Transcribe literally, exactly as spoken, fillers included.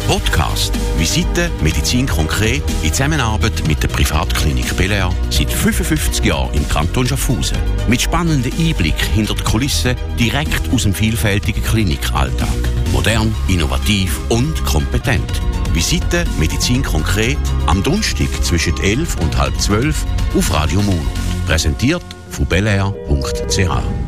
Podcast Visite Medizin konkret in Zusammenarbeit mit der Privatklinik Belair seit fünfundfünfzig Jahren im Kanton Schaffhausen. Mit spannenden Einblick hinter die Kulissen direkt aus dem vielfältigen Klinikalltag. Modern, innovativ und kompetent. Visite Medizin konkret am Donnerstag zwischen elf und halb zwölf auf Radio Mund. Präsentiert von belair punkt c h.